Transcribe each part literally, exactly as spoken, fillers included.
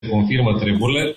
confirmă treburile.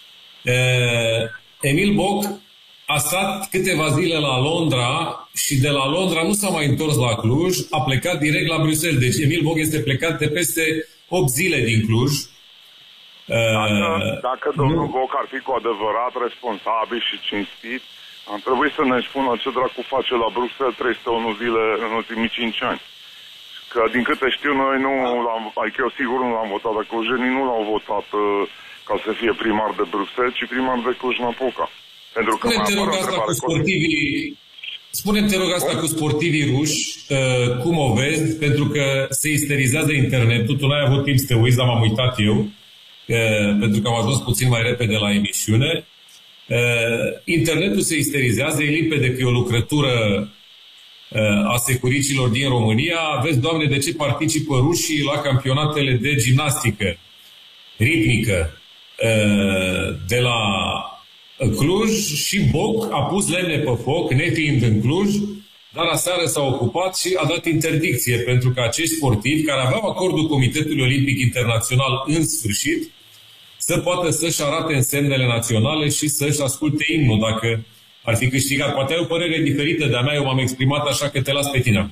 Emil Boc a stat câteva zile la Londra și de la Londra nu s-a mai întors la Cluj, a plecat direct la Bruxelles. Deci Emil Boc este plecat de peste opt zile din Cluj. Dacă, dacă domnul nu. Boc ar fi cu adevărat responsabil și cinstit, am trebuit să ne spună ce dracu face la Bruxelles trei sute unu zile în ultimii cinci ani. Că din câte știu noi nu l-am, adică eu sigur nu l-am votat, dar clujenii nu l-au votat uh, ca să fie primar de Bruxelles, ci primar de Cluj-Napoca. Pentru că Spune-te rog asta cu sportivii, Spune-mi, te rog, asta cu sportivii ruși, uh, cum o vezi, pentru că se isterizează internetul, tu n-ai avut timp să te uiți, dar m-am uitat eu, uh, pentru că am ajuns puțin mai repede la emisiune. Uh, internetul se isterizează, e limpede că e o lucrătură a securicilor din România. Vezi, Doamne, de ce participă rușii la campionatele de gimnastică ritmică de la Cluj și Boc a pus lemne pe foc, nefiind în Cluj, dar aseară s-a ocupat și a dat interdicție pentru că acești sportivi, care aveau acordul Comitetului Olimpic Internațional în sfârșit, să poată să-și arate însemnele naționale și să-și asculte imnul, dacă ar fi câștigat. Poate ai o părere diferită de-a mea, eu m-am exprimat așa că te las pe tine.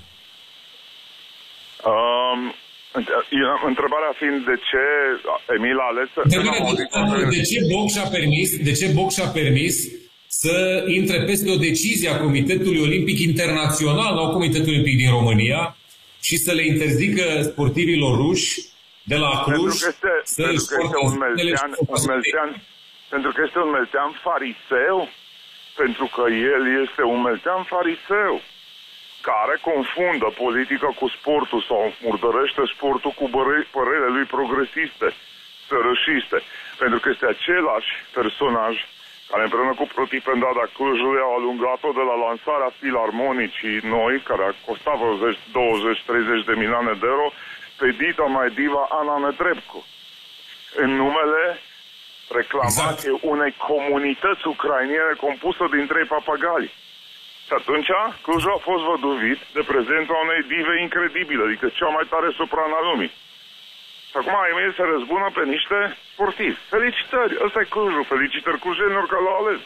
Um, întrebarea fiind de ce Emil a ales... De, de, de ce Boc și-a permis, de ce Boc și-a permis să intre peste o decizie a Comitetului Olimpic Internațional, nu Comitetului Olimpic din România, și să le interzică sportivilor ruși de la Cluj să își poartă un meltean, un meltean, pentru că este un meltean fariseu, pentru că el este un meltean fariseu care confundă politica cu sportul sau murdărește sportul cu părerile lui progresiste, sărășiste. Pentru că este același personaj care împreună cu Protipendada Clujului au alungat-o de la lansarea filarmonicii noi, care a costat douăzeci treizeci de milioane de euro, pe dita mai diva Ana Nedrebko. În numele reclamație exact. unei comunități ucrainiene compusă din trei papagali. Și atunci Clujul a fost văduvit de prezența unei dive incredibile, adică cea mai tare soprană a lumii. Și acum Emil se răzbună pe niște sportivi. Felicitări! Ăsta e Clujul. Felicitări clujenilor că l-au ales.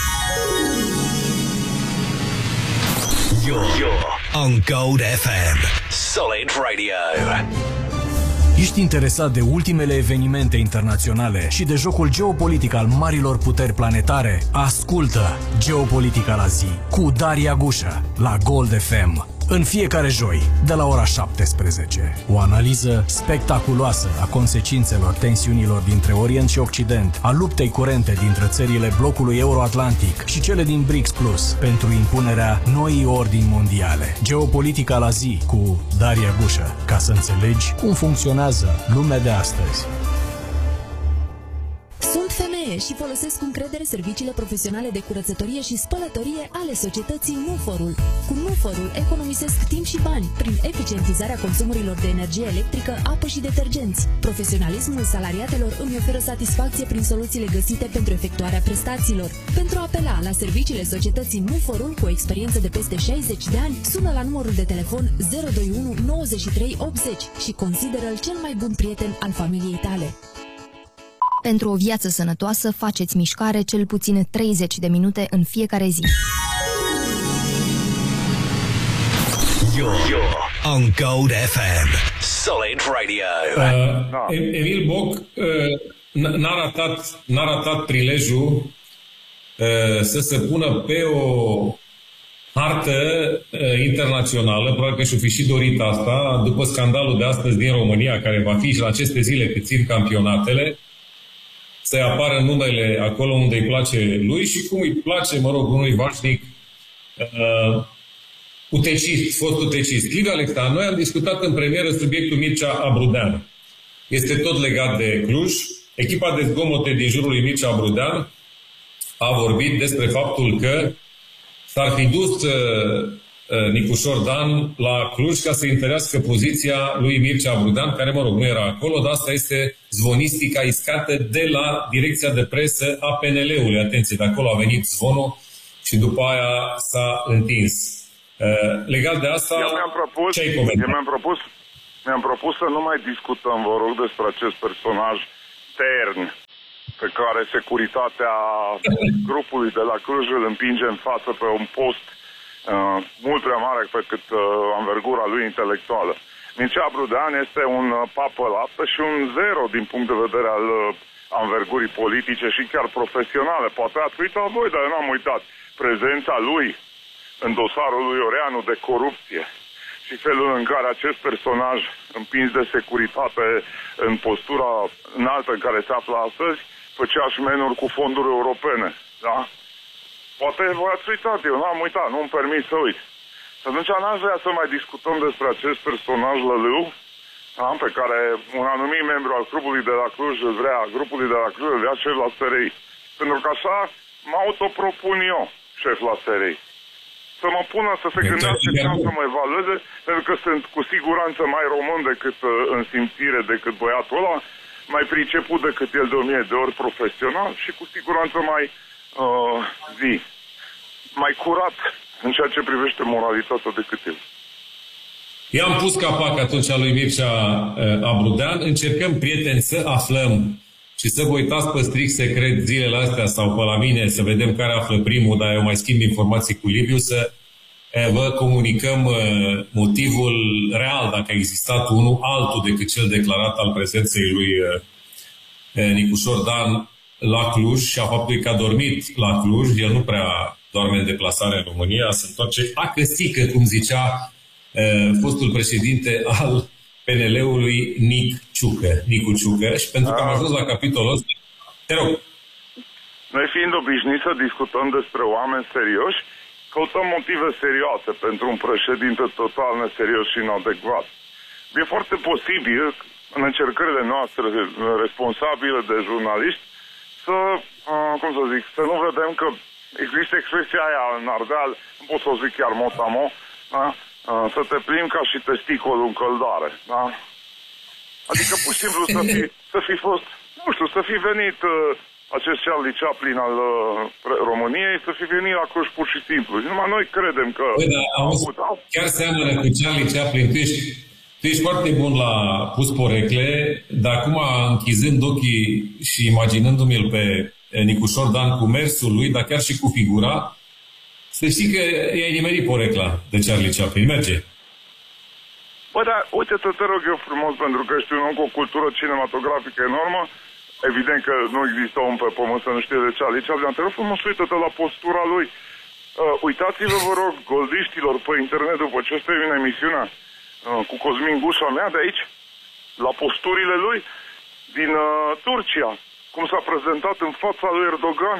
You're, you're on Gold F M. Solid Radio. Ești interesat de ultimele evenimente internaționale și de jocul geopolitic al marilor puteri planetare? Ascultă Geopolitica la zi cu Daria Gușă la Gold F M. În fiecare joi, de la ora șaptesprezece. O analiză spectaculoasă a consecințelor tensiunilor dintre Orient și Occident, a luptei curente dintre țările blocului Euro-Atlantic și cele din BRICS Plus pentru impunerea noii ordini mondiale. Geopolitica la zi cu Daria Gușă, ca să înțelegi cum funcționează lumea de astăzi. Sunt femeie și folosesc cu încredere serviciile profesionale de curățătorie și spălătorie ale societății Nuforul. Cu Nuforul economisesc timp și bani prin eficientizarea consumurilor de energie electrică, apă și detergenți. Profesionalismul salariatelor îmi oferă satisfacție prin soluțiile găsite pentru efectuarea prestațiilor. Pentru a apela la serviciile societății Nuforul cu o experiență de peste șaizeci de ani, sună la numărul de telefon zero doi unu nouăzeci și trei optzeci și consideră-l cel mai bun prieten al familiei tale. Pentru o viață sănătoasă, faceți mișcare cel puțin treizeci de minute în fiecare zi. You're, you're on Gold F M. Solid Radio. Uh, Emil Boc uh, n-a ratat, n-a ratat prilejul uh, să se pună pe o hartă uh, internațională, probabil că și-o fi și dorit asta, după scandalul de astăzi din România, care va fi și la aceste zile cât țin campionatele, să-i apară numele acolo unde îi place lui și cum îi place, mă rog, unui vașnic uh, utecist, fost utecist. Liviu Alexa, noi am discutat în premieră subiectul Mircea Abrudeanu. Este tot legat de Cluj. Echipa de zgomote din jurul lui Mircea Abrudeanu a vorbit despre faptul că s-ar fi dus uh, Nicușor Dan la Cluj ca să întărească poziția lui Mircea Abrudeanu, care, mă rog, nu era acolo, dar asta este zvonistica iscată de la direcția de presă a P N L-ului. Atenție, de acolo a venit zvonul și după aia s-a întins. Uh, legat de asta, eu mi-am propus, ce ai comentat? Eu mi-am propus, mi-am propus să nu mai discutăm, vă rog, despre acest personaj tern pe care securitatea grupului de la Cluj îl împinge în față pe un post uh, mult prea mare pe cât uh, anvergura lui intelectuală. Mircea Brudean este un uh, papă laptă și un zero din punct de vedere al uh, anvergurii politice și chiar profesionale. Poate ați uitat voi, dar eu n-am uitat. Prezența lui în dosarul lui Oreanu de corupție și felul în care acest personaj, împins de securitate în postura înaltă în care se află astăzi, făcea șmenuri cu fonduri europene. Da? Poate voi ați uitat, eu n-am uitat, nu-mi permis să uit. Și atunci n-aș vrea să mai discutăm despre acest personaj lălău, da? Pe care un anumit membru al grupului de la Cluj îl vrea, grupului de la Cluj îl vrea șef la S R I. Pentru că așa mă autopropun eu, șef la S R I. Să mă pună să se gândească ce am să mă evalueze, pentru că sunt cu siguranță mai român decât uh, în simțire decât băiatul ăla, mai priceput decât el de o mie de ori profesional și cu siguranță mai uh, zi, mai curat în ceea ce privește moralitatea decât el. I-am pus capac atunci lui Mircea uh, Abrudean, încercăm, prieteni, să aflăm și să vă uitați pe strict secret zilele astea sau pe la mine să vedem care află primul, dar eu mai schimb informații cu Liviu, să vă comunicăm motivul real, dacă a existat unul altul decât cel declarat al prezenței lui Nicușor Dan la Cluj și a faptului că a dormit la Cluj. El nu prea doarme în deplasare în România, se întoarce acăsică, cum zicea fostul președinte al P N L-ului Nic Ciucă, Nicu Ciucă, și pentru că am ajuns la capitolul ăsta, te rog. Noi fiind obișnuiți să discutăm despre oameni serioși, căutăm motive serioase pentru un președinte total neserios și inadecvat. E foarte posibil, în încercările noastre responsabile de jurnaliști, să, cum să zic, să nu vedem că există expresia aia în Ardeal, nu pot să o zic chiar mot-a-mot, da? Să te plimbi ca și testicolul în căldare, da? Adică, pur și simplu, să fi, să fi fost, nu știu, să fi venit uh, acest Charlie Chaplin al uh, României, să fi venit la Cluj pur și simplu. Și numai noi credem că... Păi, da, auzi, chiar seamănă cu Charlie Chaplin. Tu ești, tu ești foarte bun la pus porecle, dar acum, închizând ochii și imaginându-mi-l pe Nicușor Dan cu mersul lui, dar chiar și cu figura, să știi că i-ai nimerit porecla de Charlie Chaplin. Merge. Bă, dar uite-te, te rog eu frumos, pentru că ești un om cu o cultură cinematografică enormă. Evident că nu există om pe pământ să nu știe de Charlie Chaplin. Te rog frumos, uite-te la postura lui. Uh, uitați-vă, vă rog, goldiștilor pe internet, după ce este în emisiunea uh, cu Cosmin Gușa mea de aici, la posturile lui din uh, Turcia, cum s-a prezentat în fața lui Erdogan.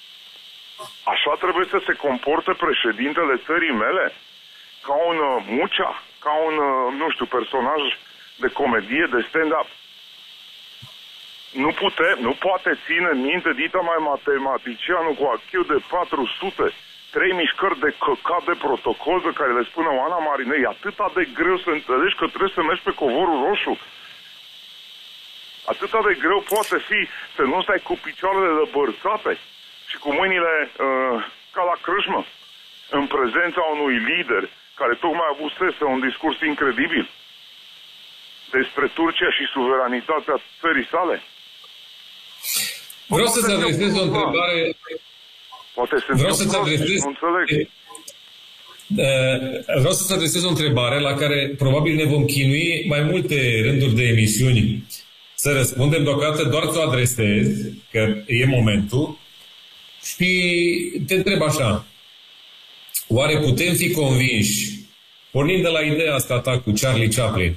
Așa trebuie să se comporte președintele țării mele? Ca un uh, Mucea? Ca un, uh, nu știu, personaj de comedie, de stand-up? Nu putem, nu poate ține minte dita mai matematicianul cu I Q de patru sute, trei mișcări de căcat de protocol pe care le spune Oana Marinei. E atâta de greu să înțelegi că trebuie să mergi pe covorul roșu. Atâta de greu poate fi să nu stai cu picioarele lăbărțate și cu mâinile uh, ca la crâșmă, în prezența unui lider care tocmai avusese un discurs incredibil despre Turcia și suveranitatea țării sale. Vreau să-ți adresez o întrebare. Poate se Vreau să-ți adresez... nu înțeleg. Vreau să-ți adresez o întrebare la care probabil ne vom chinui mai multe rânduri de emisiuni să răspundem. Deocamdată doar să o adresez, că e momentul. Și te întreb așa. Oare putem fi convinși, pornind de la ideea asta ta cu Charlie Chaplin,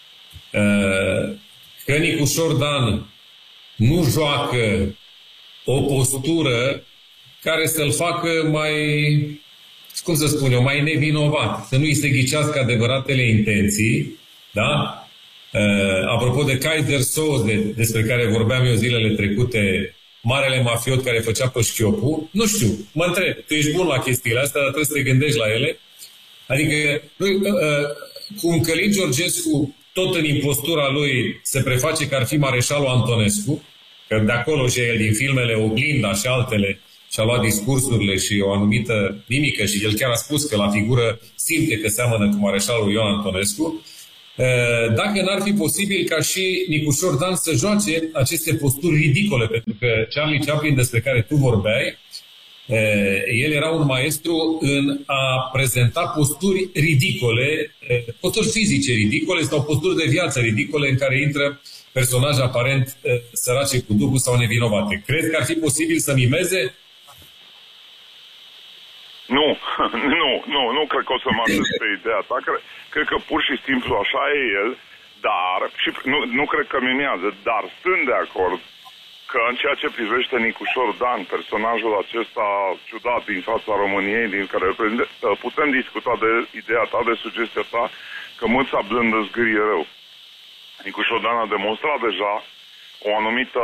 că Nicușor Dan nu joacă o postură care să-l facă mai, cum să spun eu, mai nevinovat, să nu îi se ghicească adevăratele intenții, da? Uh, apropo de Kaiser Soze, despre care vorbeam eu zilele trecute, marele mafiot care făcea pe șchiopul, nu știu, mă întreb, tu ești bun la chestiile astea, dar trebuie să te gândești la ele. Adică, uh, cum Călin Georgescu, tot în impostura lui, se preface că ar fi mareșalul Antonescu, că de acolo și el din filmele Oglinda și altele și-a luat discursurile și o anumită mimică și el chiar a spus că la figură simte că seamănă cu mareșalul Ion Antonescu. Dacă n-ar fi posibil ca și Nicușor Dan să joace aceste posturi ridicole, pentru că Charlie Chaplin, despre care tu vorbeai, el era un maestru în a prezenta posturi ridicole, posturi fizice ridicole sau posturi de viață ridicole în care intră personaje aparent sărace cu duhul sau nevinovate. Crezi că ar fi posibil să mimeze? Nu, nu, nu, nu cred că o să mă atât pe ideea ta. Cred, cred că pur și simplu așa e el, dar, și nu, nu cred că mimează, dar sunt de acord că în ceea ce privește Nicușor Dan, personajul acesta ciudat din fața României, din care putem discuta de ideea ta, de sugestia ta, că mâța blândă zgârie rău. Nicușor Dan a demonstrat deja o anumită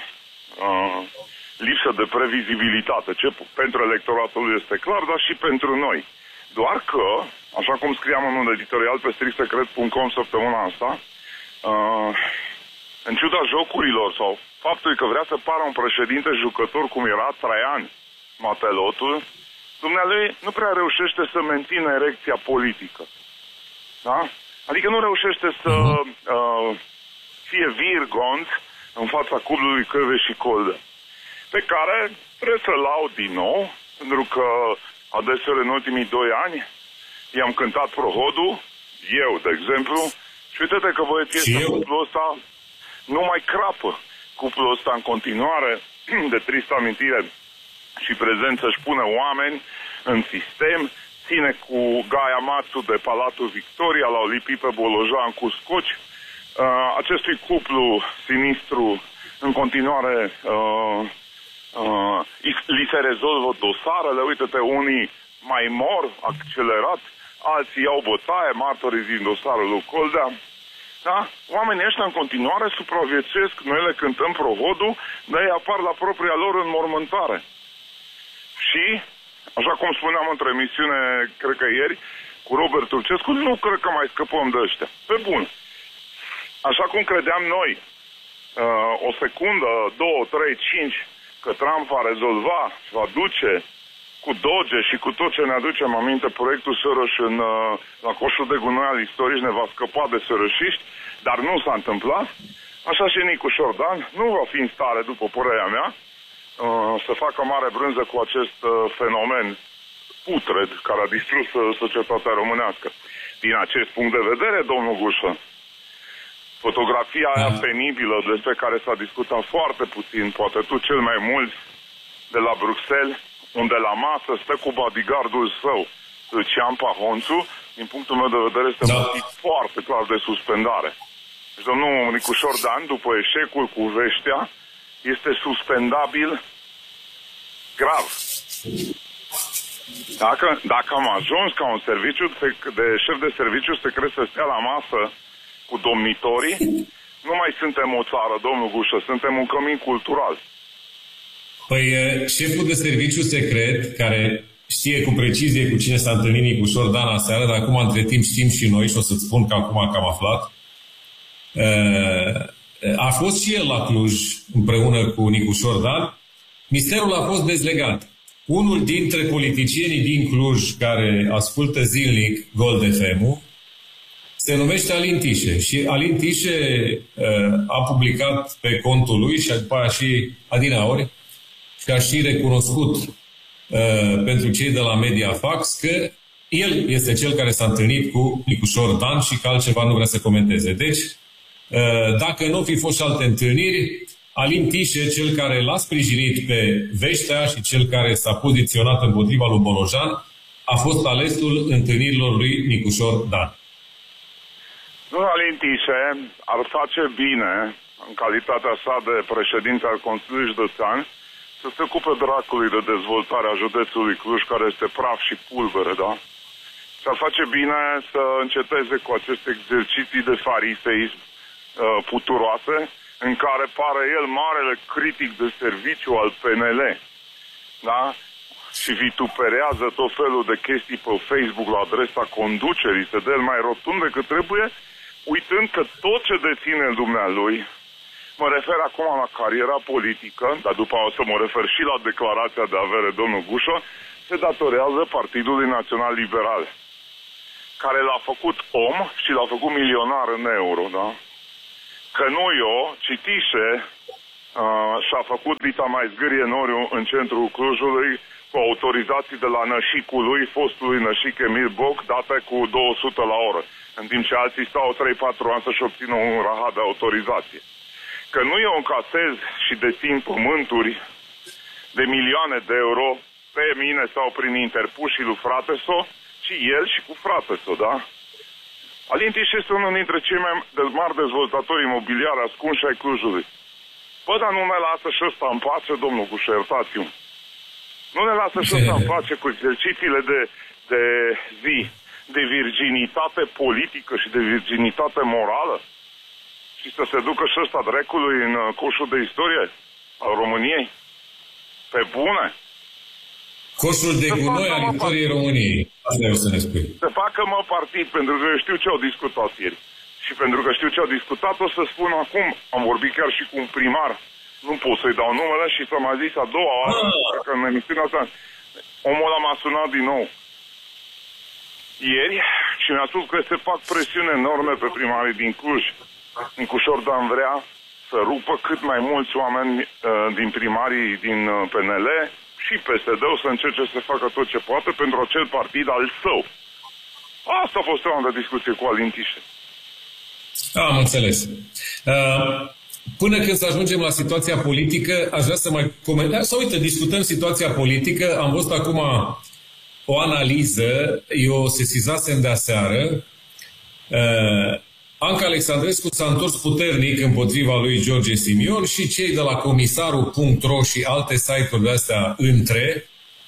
uh, lipsă de previzibilitate, ce pentru electoratul este clar, dar și pentru noi. Doar că, așa cum scriam în un editorial pe strict secret punct com săptămâna asta, uh, în ciuda jocurilor sau faptul că vrea să pară un președinte jucător cum era Traian Matelotul, dumnealui nu prea reușește să mențină erecția politică. Da? Adică nu reușește să uh, fie virgont în fața cuplului Căve și Coldă, pe care trebuie să laud din nou, pentru că adeseori în ultimii doi ani i-am cântat prohodul, eu, de exemplu, și uite-te că băieții ăsta, cuplul ăsta nu mai crapă. Cuplul ăsta în continuare, de tristă amintire și prezență, își pune oameni în sistem, ține cu Gaia Matsu de Palatul Victoria, l-au lipit pe Bolojan cu scoci. Uh, acestui cuplu sinistru, în continuare, uh, uh, li se rezolvă dosarele, uite-te, unii mai mor accelerat, alții iau bătaie, martorii din dosarul lui Coldea. Da? Oamenii ăștia în continuare supraviețuiesc, noi le cântăm prohodul, dar ei apar la propria lor înmormântare. Și, așa cum spuneam într-o emisiune, cred că ieri, cu Robert Turcescu, nu cred că mai scăpăm de ăștia. Pe bun. Așa cum credeam noi, uh, o secundă, două, trei, cinci, că Trump va rezolva, va duce cu Doge și cu tot ce ne aducem aminte, proiectul Soros în, uh, la coșul de gunoi al istoriei ne va scăpa de sărășiști, dar nu s-a întâmplat. Așa și Nicușor Dan nu va fi în stare, după părerea mea, uh, să facă mare brânză cu acest uh, fenomen putred care a distrus uh, societatea românească. Din acest punct de vedere, domnul Gușă, fotografia aia penibilă despre care s-a discutat foarte puțin, poate tu cel mai mult, de la Bruxelles, unde la masă stă cu bodyguardul său, Lucian Pahonțu, din punctul meu de vedere este da. motiv foarte clar de suspendare. Deci domnul Nicușor Dan, după eșecul cu Veștea, este suspendabil grav. Dacă, dacă am ajuns ca un serviciu de șef de serviciu secret să stea la masă cu domnitorii, nu mai suntem o țară, domnul Gușă, suntem un cămin cultural. Păi șeful de serviciu secret, care știe cu precizie cu cine s-a întâlnit Nicușor Dan aseară, dar acum între timp știm și noi și o să-ți spun că acum că am aflat, a fost și el la Cluj împreună cu Nicușor Dan. Misterul a fost dezlegat. Unul dintre politicienii din Cluj care ascultă zilnic Gold F M-ul se numește Alin Tișe și Alin Tișe a publicat pe contul lui și după aia și adineauri și a și recunoscut uh, pentru cei de la Mediafax că el este cel care s-a întâlnit cu Nicușor Dan și că altceva nu vrea să comenteze. Deci, uh, dacă nu fi fost și alte întâlniri, Alin Tișe, cel care l-a sprijinit pe Veștea și cel care s-a poziționat împotriva lui Bolojan, a fost alesul întâlnirilor lui Nicușor Dan. Nu, Alin Tișe ar face bine, în calitatea sa de președinte al Consiliului Județean, să se ocupe dracului de dezvoltarea județului Cluj, care este praf și pulbere, da? Și ar face bine să înceteze cu aceste exerciții de fariseism uh, puturoase, în care pare el marele critic de serviciu al P N L, da? Și vituperează tot felul de chestii pe Facebook la adresa conducerii, se dă el mai rotund decât trebuie, uitând că tot ce deține dumnealui, mă refer acum la cariera politică, dar după o să mă refer și la declarația de avere, domnul Gușă, se datorează Partidului Național Liberal. care l-a făcut om și l-a făcut milionar în euro, da? Că nu eu, Citișe, uh, și-a făcut dita mai zgârie noriu în centrul Clujului cu autorizații de la nășicul lui, fostului nășic Emil Boc, date cu două sute la oră, în timp ce alții stau trei patru ani să-și obțină un rahat de autorizație. Că nu eu încasez și dețin pământuri de milioane de euro pe mine sau prin interpușii lui Frateso, ci el și cu Frateso, da? Alin Tiș este unul dintre cei mai mari dezvoltatori imobiliari ascunși ai Clujului. Bă, dar nu ne lasă și ăsta în pace, domnul Gușă, iertați-mi. Nu ne lasă și ăsta în pace cu exercițiile de, de zi, de virginitate politică și de virginitate morală? Și să se ducă și ăsta drecului în coșul de istorie al României? Pe bune? Coșul de gunoi al istoriei României. Asta vreau să ne spui. Să facă mă partid, pentru că eu știu ce au discutat ieri. Și pentru că știu ce au discutat, o să spun acum, am vorbit chiar și cu un primar, nu pot să-i dau numele și să m-a zis a doua oară, ah. că în emisiunea asta, omul ăla m-a sunat din nou ieri și mi-a spus că se fac presiune enorme pe primarii din Cluj. Nicușor Dan vrea să rupă cât mai mulți oameni uh, din primarii din uh, P N L și P S D-ul să încerce să facă tot ce poate pentru acel partid al său. Asta a fost tema de discuție cu Alin Tișe. Am înțeles. Uh, până când să ajungem la situația politică, aș vrea să mai comentăm. Sau uite, discutăm situația politică. Am văzut acum o analiză. Eu sesizasem de aseară. Uh, Anca Alexandrescu s-a întors puternic împotriva lui George Simion și cei de la comisarul punct ro și alte site-uri de astea între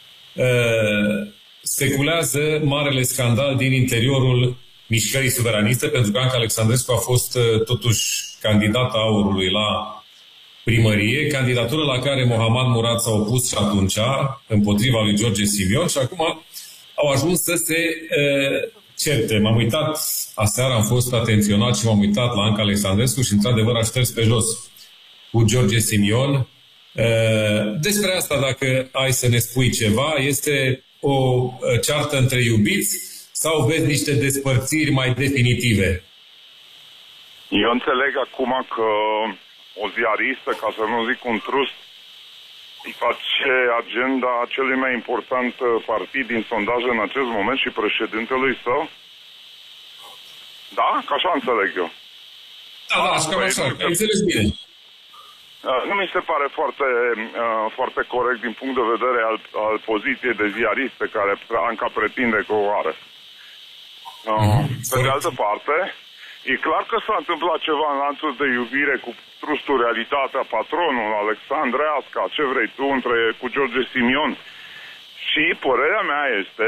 uh, speculează marele scandal din interiorul mișcării suveraniste, pentru că Anca Alexandrescu a fost uh, totuși candidata aurului la primărie, candidatură la care Mohamed Murat s-a opus și atunci împotriva lui George Simion și acum au ajuns să se uh, certe. M-am uitat, aseară am fost atenționat și m-am uitat la Anca Alexandrescu și într-adevăr a șters pe jos cu George Simion. Uh, despre asta, dacă ai să ne spui ceva, este o ceartă între iubiți sau vezi niște despărțiri mai definitive? Eu înțeleg acum că o ziaristă, ca să nu zic un trust, îi face agenda celui mai important partid din sondaj în acest moment și președintelui său? Da? Că așa înțeleg eu. Da, da, așa, cam așa. Ai înțeles bine. Nu mi se pare foarte, foarte corect din punct de vedere al, al poziției de ziarist pe care Anca pretinde că o are. Mm-hmm. Pe de altă parte, e clar că s-a întâmplat ceva în lanțul de iubire cu trustul Realitatea, patronul, Alexandre Asca, ce vrei tu, între, cu George Simion. Și părerea mea este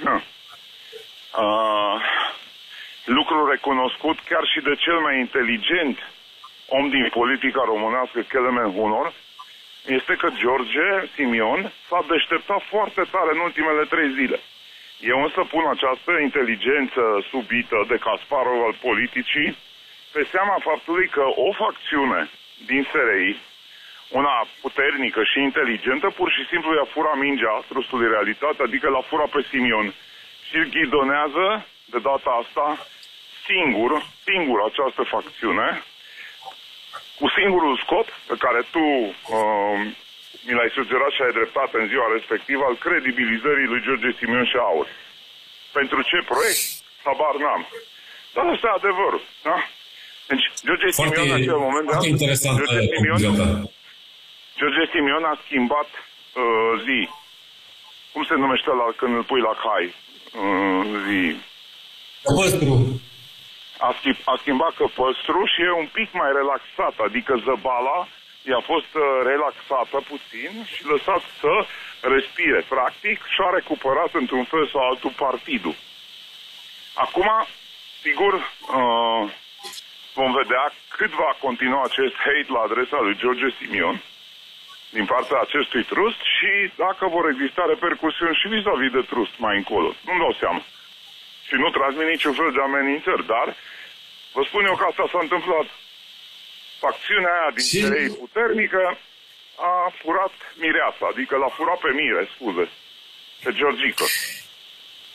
uh, lucru recunoscut chiar și de cel mai inteligent om din politica românească, Kelemen Hunor, este că George Simion s-a deșteptat foarte tare în ultimele trei zile. Eu însă pun această inteligență subită de Kasparov al politicii pe seama faptului că o facțiune din S R I, una puternică și inteligentă, pur și simplu i-a furat mingea trustului Realitate, adică l-a furat pe Simion și îl ghidonează de data asta singur, singur această facțiune, cu singurul scop pe care tu uh, mi l-ai sugerat și ai dreptate în ziua respectivă, al credibilizării lui George Simion și Aur. Pentru ce proiect? Habar n-am. Dar ăsta e adevărul, da? Deci, George foarte, Simion în acel moment... Foarte da? interesant. George Simion, George Simion a schimbat uh, zi. Cum se numește la când îl pui la cai? Uh, zi. Căpăstru. A, schimb, a schimbat căpăstru și e un pic mai relaxat, adică zăbala i-a fost uh, relaxată puțin și lăsat să respire. Practic, și-a recuperat într-un fel sau altul partidul. Acum, sigur, uh, vom vedea cât va continua acest hate la adresa lui George Simion din partea acestui trust și dacă vor exista repercusiuni și vis-a-vis de trust mai încolo. Nu-mi dau seama. Și nu transmit niciun fel de amenințări, dar vă spun eu că asta s-a întâmplat. Facțiunea aia din S R I puternică a furat mireasa, adică l-a furat pe Mire, scuze, pe Georgică.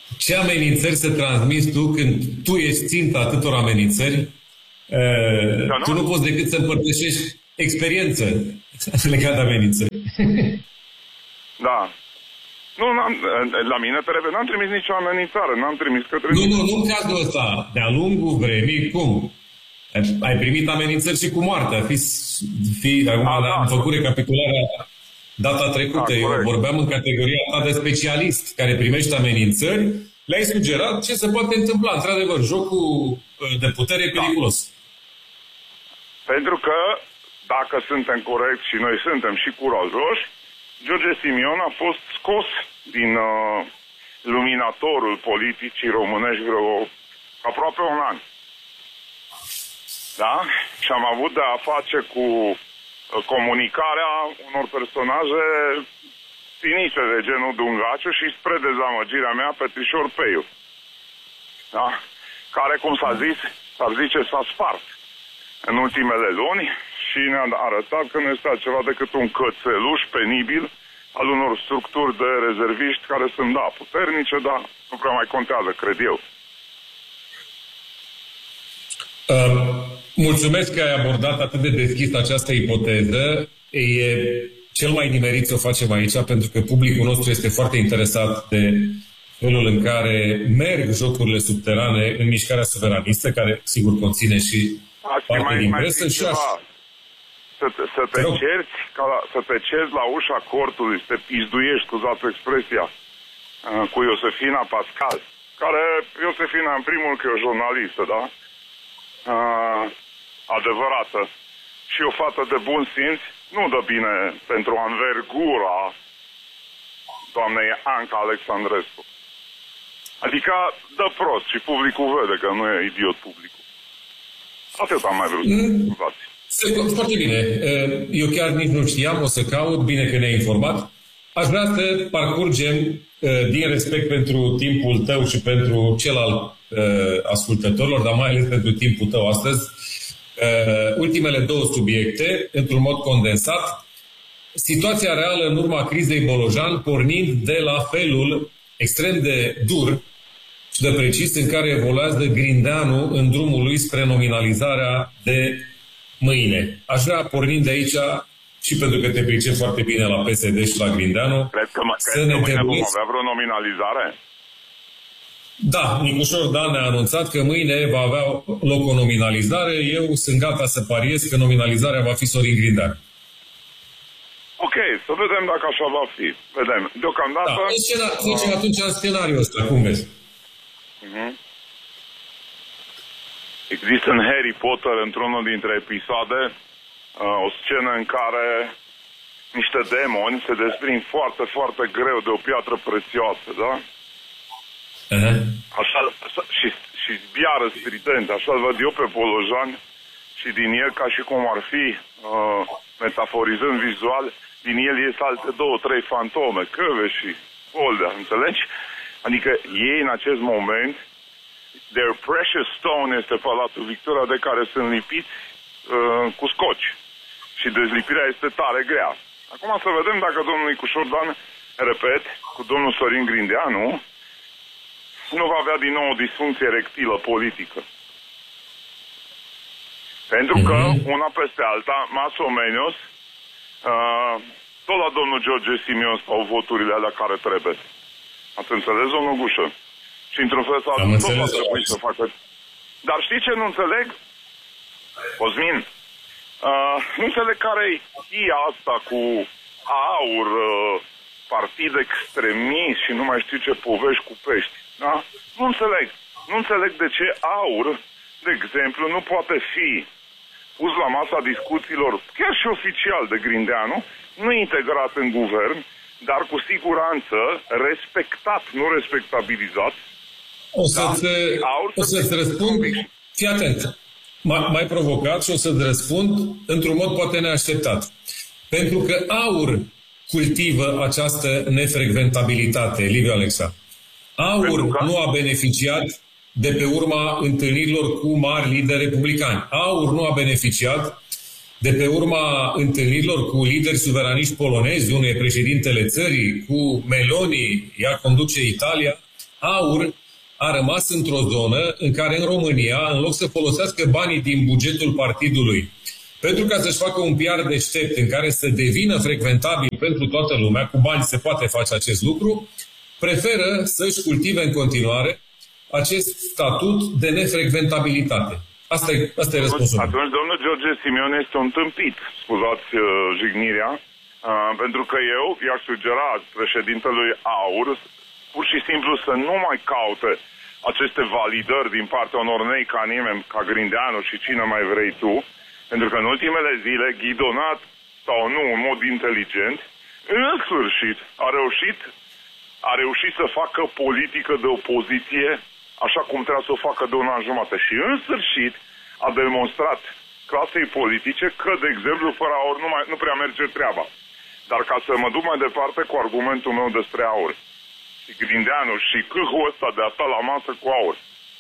ce amenințări să transmiți tu când tu ești ținta atâtor amenințări, uh, da, nu? Tu nu poți decât să împărtășești experiență legată de amenințări. Da. Nu, la mine trebuie, n-am trimis nicio amenințare, n-am trimis către... Nu, nu, nu în cazul ăsta. De-a lungul vremii, cum? Ai primit amenințări și cu moartea. Fi, fi, acum A, da. Am făcut recapitularea data trecută. Da, Eu vorbeam în categoria ta de specialist care primește amenințări. Le-ai sugerat ce se poate întâmpla. Într-adevăr, jocul de putere e periculos. Da. Pentru că, dacă suntem corecți și noi suntem și curajoși, George Simion a fost scos din uh, luminatorul politicii românești vreo aproape un an. Da? Și am avut de a face cu uh, comunicarea unor personaje sinice de genul Dungaciu și spre dezamăgirea mea Petrișor Peiu. Da? Care, cum s-a zis, s-ar zice, s-a spart în ultimele luni și ne-a arătat că nu este altceva decât un cățeluș penibil al unor structuri de rezerviști care sunt, da, puternice, dar nu prea mai contează, cred eu. Uh, mulțumesc că ai abordat atât de deschis această ipoteză. E cel mai nimerit să o facem aici, pentru că publicul nostru este foarte interesat de felul în care merg jocurile subterane în mișcarea suveranistă, care, sigur, conține și Aș parte mai, din mai presă și așa. Să te, să te cerți, ca la, să te cerți la ușa cortului, să te pizduiești, scuzați expresia, uh, cu Iosefina Pascal, care, Iosefina, în primul că e o jurnalistă, da? Uh, adevărată. Și o fată de bun simț, nu dă bine pentru anvergura doamnei Anca Alexandrescu. Adică dă prost și publicul vede că nu e idiot publicul. Atât am mai vrut să învați. Foarte bine. Eu chiar nici nu știam, o să caut, bine că ne-ai informat. Aș vrea să parcurgem, din respect pentru timpul tău și pentru cel al ascultătorilor, dar mai ales pentru timpul tău astăzi, ultimele două subiecte, într-un mod condensat. Situația reală în urma crizei Bolojan, pornind de la felul extrem de dur și de precis în care evoluează Grindeanu în drumul lui spre nominalizarea de mâine. Aș vrea, pornind de aici, și pentru că te pricep foarte bine la P S D și la Grindeanu, Cred că, să cred ne că mâine vom trebuiți... avea vreo nominalizare? Da, Nicușor Dan ne-a anunțat că mâine va avea loc o nominalizare. Eu sunt gata să pariez că nominalizarea va fi Sorin Grindeanu. Ok, să vedem dacă așa va fi. Vedem. Deocamdată... Da, zicem atunci în scenariul ăsta, cum vezi? Uh-huh. Există în Harry Potter, într-unul dintre episoade, uh, o scenă în care niște demoni se desprind foarte, foarte greu de o piatră prețioasă, da? Uh-huh. Așa, așa, și, și zbiară strident, așa-l văd eu pe Bolojan și din el, ca și cum ar fi, uh, metaforizând vizual, din el ies alte două, trei fantome, Căve și Oldea, înțelegi? Adică ei în acest moment, their precious stone este Palatul Victoria, de care sunt lipiți uh, cu scoci. Și dezlipirea este tare grea. Acum să vedem dacă domnul Nicușor Dan, repet, cu domnul Sorin Grindeanu, nu va avea din nou o disfuncție erectilă politică. Pentru că, una peste alta, Masomenios, uh, tot la domnul George Simion stau voturile alea care trebuie. Ați înțeles, domnul Gușă? Și într-un fel sau altul tot va trebui să facă. Dar știi ce nu înțeleg? Cosmin, uh, nu înțeleg care-i ia asta cu aur, uh, partid extremist și nu mai știu ce povești cu pești. Da? Nu înțeleg. Nu înțeleg de ce aur, de exemplu, nu poate fi pus la masa discuțiilor, chiar și oficial de Grindeanu, nu integrat în guvern, dar cu siguranță respectat, nu respectabilizat. O să-ți, da? o să-ți răspund, fii atent, m-ai provocat și o să-ți răspund într-un mod poate neașteptat. Pentru că aur cultivă această nefrecventabilitate, Liviu Alexa. Aur nu a beneficiat de pe urma întâlnirilor cu mari lideri republicani. Aur nu a beneficiat de pe urma întâlnirilor cu lideri suveraniști polonezi, unul e președintele țării, cu Meloni, ea conduce Italia. AUR a rămas într-o zonă în care în România, în loc să folosească banii din bugetul partidului pentru ca să-și facă un P R deștept în care să devină frecventabil pentru toată lumea, cu bani se poate face acest lucru, preferă să-și cultive în continuare acest statut de nefrecventabilitate. Asta e, asta e răspunsul. Atunci, domnul George Simion este un tâmpit, scuzați uh, jignirea, uh, pentru că eu i-aș sugera președintelui AUR pur și simplu să nu mai caute aceste validări din partea unor nei ca nimeni, ca Grindeanu și cine mai vrei tu, pentru că în ultimele zile, ghidonat sau nu, în mod inteligent, în sfârșit a reușit, a reușit să facă politică de opoziție așa cum trebuia să o facă de un an jumate. Și în sfârșit a demonstrat clasei politice că, de exemplu, fără AUR nu, mai, nu prea merge treaba. Dar ca să mă duc mai departe cu argumentul meu despre AUR, și Grindeanu și câhul ăsta de a sta la masă cu AUR.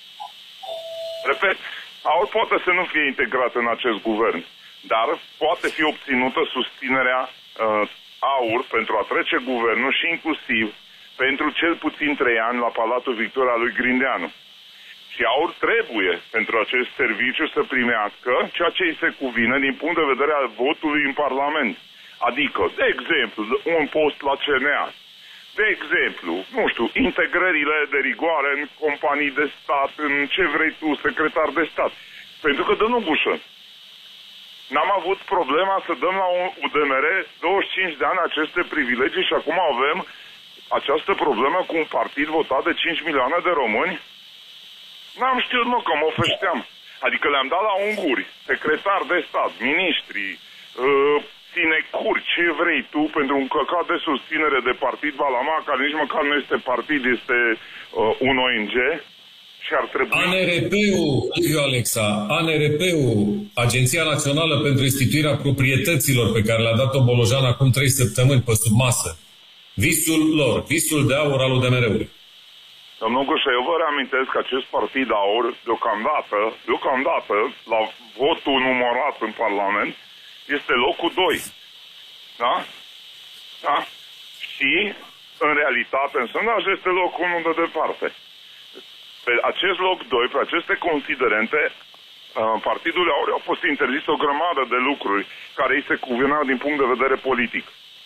Repet, AUR poate să nu fie integrat în acest guvern, dar poate fi obținută susținerea uh, AUR pentru a trece guvernul și inclusiv pentru cel puțin trei ani la Palatul Victoria lui Grindeanu. Și AUR trebuie pentru acest serviciu să primească ceea ce îi se cuvine din punct de vedere al votului în Parlament. Adică, de exemplu, un post la C N A. De exemplu, nu știu, integrările de rigoare în companii de stat, în ce vrei tu, secretar de stat. Pentru că dă nu gușă. N-am avut problema să dăm la un U D M R douăzeci și cinci de ani aceste privilegii și acum avem această problemă cu un partid votat de cinci milioane de români. N-am știut, mă, că mă feșteam. Adică le-am dat la unguri, secretar de stat, miniștri, uh, sinecuri, ce vrei tu, pentru un căcat de susținere de partid Valama, care nici măcar nu este partid, este uh, un O N G. Și ar trebui... A N R P-ul, Liviu Alexa, A N R P-ul, Agenția Națională pentru Instituirea Proprietăților, pe care le-a dat-o Bolojan acum trei săptămâni pe sub masă. Visul lor, visul de aur al U D M R-ului. Domnul Gușă, eu vă reamintesc că acest partid AUR, deocamdată, deocamdată, la votul numărat în Parlament, este locul doi. Da? Da? Și, în realitate, înseamnă că este locul unu de departe. Pe acest loc doi, pe aceste considerente, Partidul AUR a fost interzis o grămadă de lucruri care îi se cuvineau din punct de vedere politic.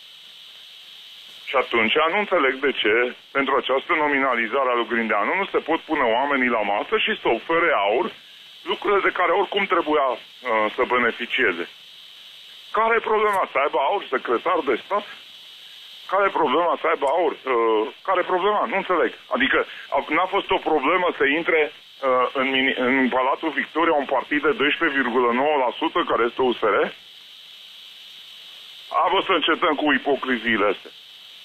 Și atunci nu înțeleg de ce, pentru această nominalizare a lui Grindeanu, nu se pot pune oamenii la masă și să ofere AUR lucrurile de care oricum trebuia uh, să beneficieze. Care e problema? Să aibă AUR secretar de stat? Care e problema să aibă AUR? Uh, care e problema? Nu înțeleg. Adică n-a fost o problemă să intre uh, în, în Palatul Victoria un partid de doisprezece virgulă nouă la sută care este U S R? A, vă să încetăm cu ipocriziile astea.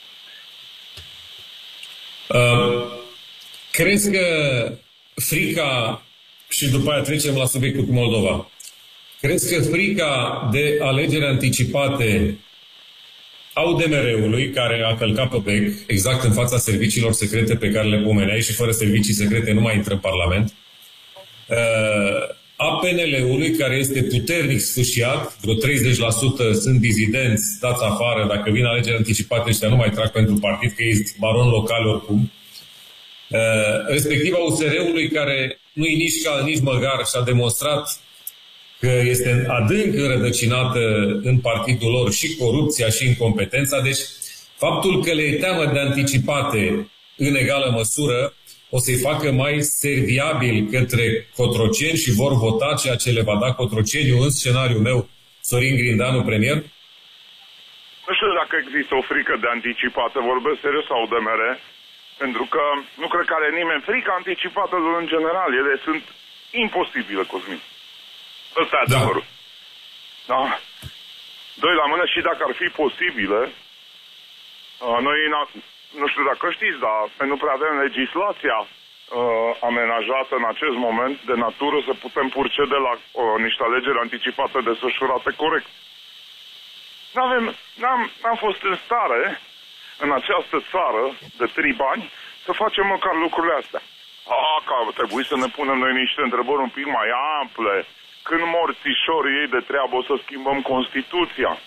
Uh, crezi că frica, și după aia trecem la subiectul cu Moldova, crezi că frica de alegeri anticipate a U D M R-ului, care a călcat pe bec, exact în fața serviciilor secrete pe care le pomeneai, și fără servicii secrete nu mai intră în Parlament, uh, a P N L-ului, care este puternic sfâșiat, vreo treizeci la sută sunt dizidenți, dați afară, dacă vin alegeri anticipate, ăștia nu mai trag pentru partid, că ești baron local oricum. Respectiv a U S R-ului, care nu-i nici cal, nici măgar, și-a demonstrat că este adânc înrădăcinată în partidul lor și corupția și incompetența. Deci, faptul că le e teamă de anticipate în egală măsură o să-i facă mai serviabil către Cotroceni și vor vota ceea ce le va da Cotroceniu, în scenariul meu, Sorin Grindeanu premier? Nu știu dacă există o frică de anticipată, vorbesc serios sau U D M R, pentru că nu cred că are nimeni frică anticipată în general. Ele sunt imposibile, Cosmin. Ăsta e adevărul. Da. Doi la mână, și dacă ar fi posibile, noi, nu știu dacă știți, dar nu prea avem legislația uh, amenajată în acest moment de natură să putem procede la uh, niște alegeri anticipate desfășurate corect. N-avem, n-am, n-am fost în stare, în această țară de tribani, să facem măcar lucrurile astea. A, că ar trebui să ne punem noi niște întrebări un pic mai ample. Când mor țișorii ei de treabă, o să schimbăm Constituția.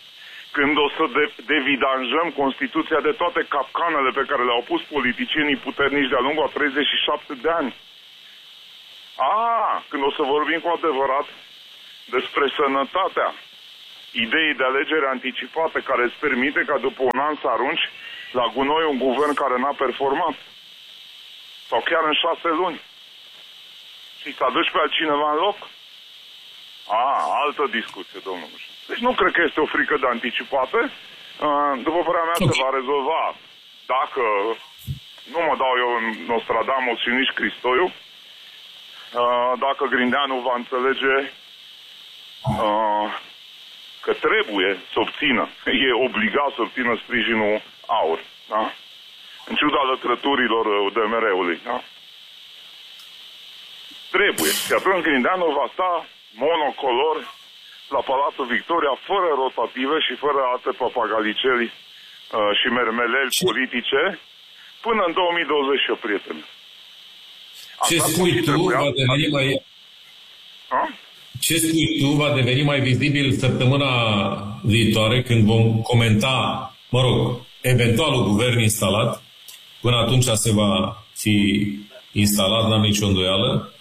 când o să de- devidanjăm Constituția de toate capcanele pe care le-au pus politicienii puternici de-a lungul a treizeci și șapte de ani. A, când o să vorbim cu adevărat despre sănătatea ideii de alegere anticipate care îți permite ca după un an să arunci la gunoi un guvern care n-a performat. Sau chiar în șase luni. Și să aduci pe altcineva în loc? A, altă discuție, domnul. Deci nu cred că este o frică de anticipate. După părerea mea, okay, se va rezolva dacă nu mă dau eu în Nostradamus și nici Cristoiu, dacă Grindeanu va înțelege că trebuie să obțină, e obligat să obțină sprijinul aur, da? În ciuda lătrăturilor U D M R-ului, da? Trebuie. Și atunci Grindeanu va sta monocolor la Palatul Victoria, fără rotative și fără alte papagaliceli uh, și mermeleli ce? politice, până în două mii douăzeci și opt, prieteni. Ce spui tu va deveni mai... A? Ce spui tu va deveni mai vizibil săptămâna viitoare, când vom comenta, mă rog, eventualul guvern instalat. Până atunci se va fi instalat, n-am nicio îndoială.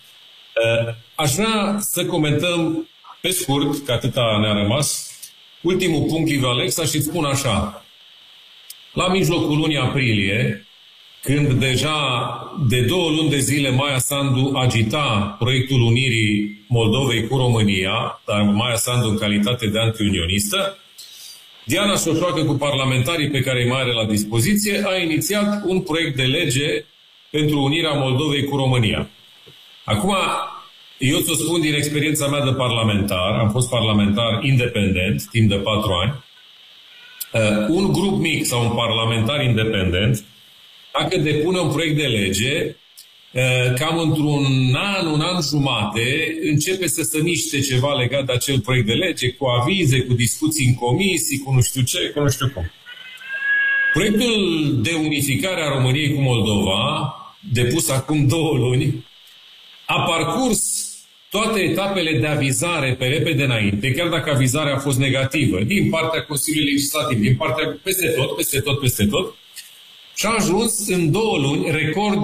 Aș vrea să comentăm pe scurt, că atâta ne-a rămas, ultimul punct, Liviu Alexa, și spun așa. La mijlocul lunii aprilie, când deja de două luni de zile Maia Sandu agita proiectul unirii Moldovei cu România, dar Maia Sandu în calitate de antiunionistă, Diana Șoșoacă, cu parlamentarii pe care îi mai are la dispoziție, a inițiat un proiect de lege pentru unirea Moldovei cu România. Acum, eu ți-o spun din experiența mea de parlamentar, am fost parlamentar independent timp de patru ani, uh, un grup mic sau un parlamentar independent, dacă depune un proiect de lege, uh, cam într-un an, un an jumate, începe să se miște ceva legat de acel proiect de lege, cu avize, cu discuții în comisii, cu nu știu ce, cu nu știu cum. Proiectul de unificare a României cu Moldova, depus acum două luni, a parcurs toate etapele de avizare pe repede înainte, chiar dacă avizarea a fost negativă, din partea Consiliului Legislativ, din partea peste tot, peste tot, peste tot, și a ajuns în două luni, record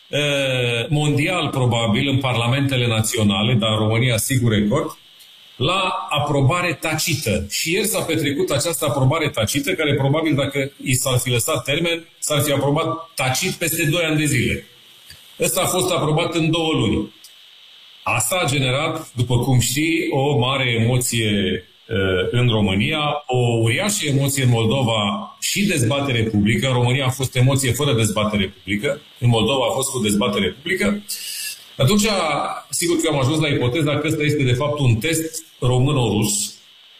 eh, mondial probabil în parlamentele naționale, dar în România sigur record, la aprobare tacită. Și ieri s-a petrecut această aprobare tacită, care probabil dacă i s-ar fi lăsat termen, s-ar fi aprobat tacit peste doi ani de zile. Ăsta a fost aprobat în două luni. Asta a generat, după cum știi, o mare emoție uh, în România, o uriașă emoție în Moldova și dezbatere publică. În România a fost emoție fără dezbatere publică, în Moldova a fost cu dezbatere publică. Atunci, sigur că am ajuns la ipoteza că ăsta este de fapt un test româno-rus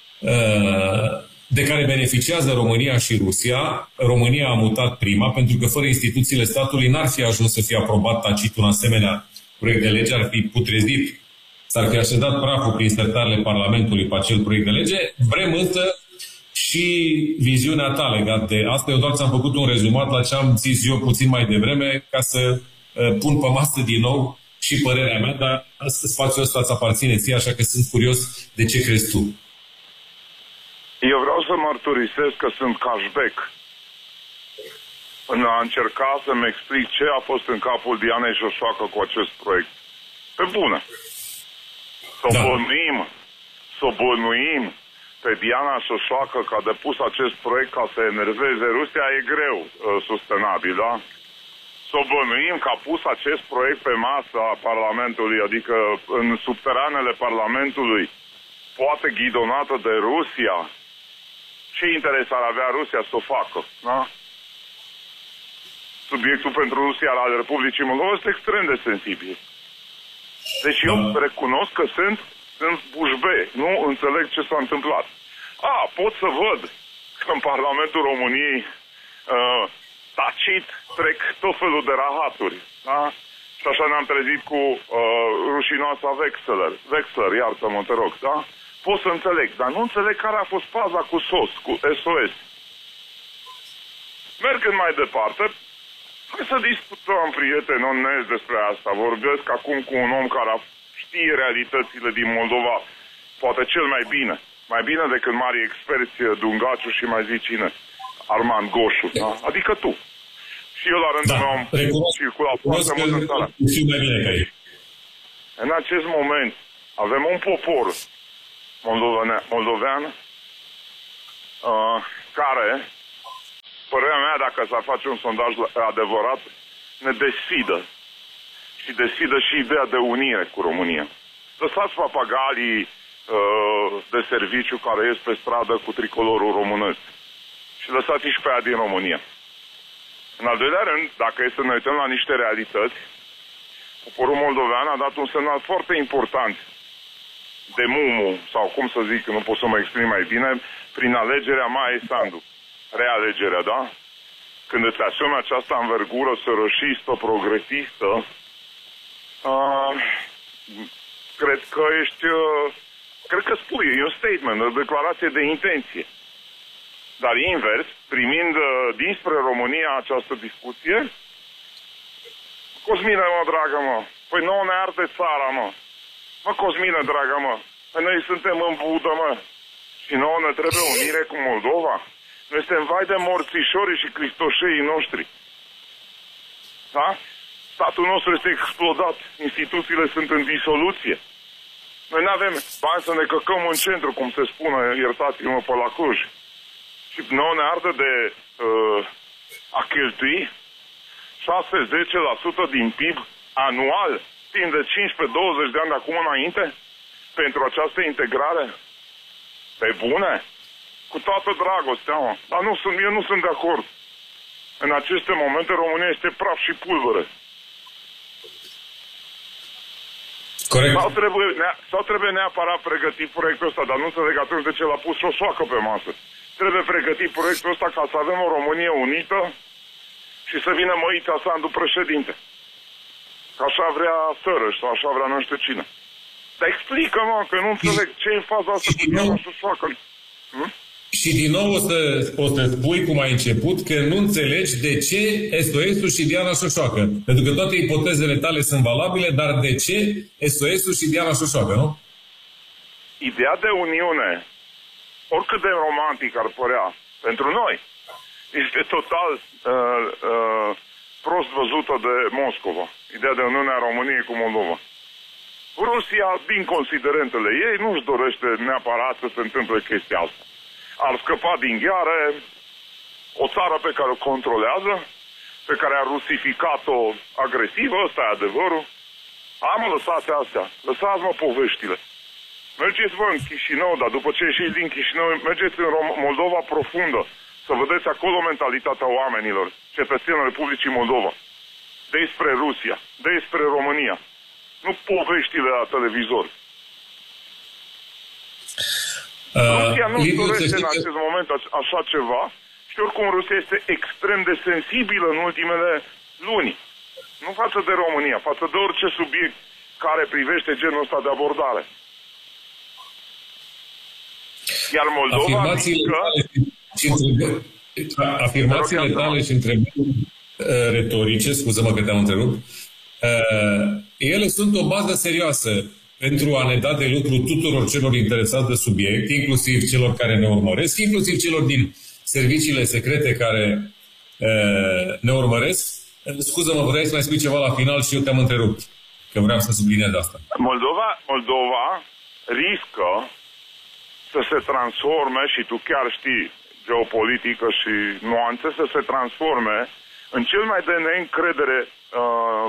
uh, de care beneficiază România și Rusia. România a mutat prima, pentru că fără instituțiile statului n-ar fi ajuns să fie aprobat tacit un asemenea proiect de lege, ar fi putrezit, s-ar fi așezat praful prin sertarele Parlamentului pe acel proiect de lege. Vrem însă și viziunea ta legat de asta. Eu doar ți-am făcut un rezumat la ce am zis eu puțin mai devreme, ca să uh, pun pe masă din nou și părerea mea, dar spațiul ăsta îți aparține ție, așa că sunt curios de ce crezi tu. Eu vreau să mărturisesc că sunt cashback în a încerca să-mi explic ce a fost în capul Dianei Șoșoacă cu acest proiect. Pe bună. Să o bănuim, să o bănuim pe Diana Șoșoacă că a depus acest proiect ca să enerveze Rusia, e greu uh, sustenabil, da? Să o bănuim că a pus acest proiect pe masa Parlamentului, adică în subteranele Parlamentului, poate ghidonată de Rusia. Ce interes ar avea Rusia să o facă, da? Subiectul pentru Rusia al Republicii Moldova este extrem de sensibil. Deci eu recunosc că sunt, sunt bușbe. Nu înțeleg ce s-a întâmplat. A, pot să văd că în Parlamentul României uh, tacit trec tot felul de rahaturi. Da? Și așa ne-am trezit cu uh, rușinoasa Wexler. Wexler, iartă-mă, te rog, da? Pot să înțeleg, dar nu înțeleg care a fost faza cu S O S, cu S O S. Mergând mai departe, hai să discutăm, prieteni onesti, despre asta. Vorbesc acum cu un om care știe realitățile din Moldova, poate cel mai bine. Mai bine decât mari experți, Dungaciu și mai zici cine, Armand Goșu, da? Adică tu. Și eu la rândul da, meu am circulat foarte mult în țară. Mai bine ca ei. În acest moment avem un popor moldovean, moldovean uh, care, părerea mea, dacă s-ar face un sondaj adevărat, ne desfidă. Și desfidă și ideea de unire cu România. Lăsați papagalii uh, de serviciu care ies pe stradă cu tricolorul românesc. Și lăsați și pe aia din România. În al doilea rând, dacă e să ne uităm la niște realități, poporul moldovean a dat un semnal foarte important de mumu, sau cum să zic, nu pot să mă exprim mai bine, prin alegerea Maia Sandu. Realegerea, da? Când îți asumi această învergură sărășistă, progresistă, uh, cred că ești, uh, cred că spui, e un statement, o declarație de intenție. Dar invers, primind uh, dinspre România această discuție, Cosmina, mă, dragă, mă, păi nouă ne arde țara, mă. Mă, Cosmina, dragă, mă, păi noi suntem în Budă, mă. Și nouă ne trebuie unire cu Moldova. Noi suntem vai de morțișorii și cristoșeii noștri. Da? Statul nostru este explodat. Instituțiile sunt în disoluție. Noi nu avem bani să ne căcăm în centru, cum se spune, iertați-mă, pe la Cluj. Și nouă ne arde de uh, a cheltui șase la zece la sută din P I B anual, timp de cincisprezece douăzeci de ani de acum înainte, pentru această integrare? Pe bune? Cu toată dragostea, mă. Dar nu sunt, eu nu sunt de acord. În aceste momente România este praf și pulbere. Corect. Sau trebuie, sau trebuie neapărat pregătit proiectul ăsta, dar nu înțeleg atunci de ce l-a pus Șoșoacă pe masă. Trebuie pregătit proiectul ăsta ca să avem o Românie unită și să vină Măița Sandu președinte. Că așa vrea Sărăș sau așa vrea nu știu cine. Dar explică-mă, că nu înțeleg ce e faza asta cu Diana Șoșoacă. Hm? Și din nou o să, o să spui, cum ai început, că nu înțelegi de ce S O S-ul și Diana Șoșoacă. Pentru că toate ipotezele tale sunt valabile, dar de ce S O S-ul și Diana Șoșoacă, nu? Ideea de uniune, oricât de romantic ar părea pentru noi, este total uh, uh, prost văzută de Moscova. Ideea de uniune a României cu Moldova. Rusia, din considerentele ei, nu-și dorește neapărat să se întâmple chestia asta. Ar scăpa din gheare o țară pe care o controlează, pe care a rusificat-o agresivă, ăsta e adevărul. Am lăsați astea, lăsați-mă poveștile. Mergeți-vă în Chișinău, dar după ce ieșiți din Chișinău, mergeți în Moldova profundă, să vedeți acolo mentalitatea oamenilor, cetățenilor Republicii Moldova, despre Rusia, despre România. Nu poveștile la televizor. Uh, Rusia nu dorește în acest că... moment așa ceva și oricum Rusia este extrem de sensibilă în ultimele luni. Nu față de România, față de orice subiect care privește genul ăsta de abordare. Iar Moldova... Afirmațiile adică... tale și, întrebe... Afirmațiile tale și întrebări uh, retorice, scuză-mă că te-am întrerupt, uh, ele sunt o bază serioasă pentru a ne da de lucru tuturor celor interesați de subiect, inclusiv celor care ne urmăresc, inclusiv celor din serviciile secrete care uh, ne urmăresc. Scuză-mă, vrei să mai spui ceva la final și eu te-am întrerupt, că vreau să subliniez asta. Moldova, Moldova riscă să se transforme, și tu chiar știi geopolitică și nuanțe, să se transforme în cel mai de neîncredere uh,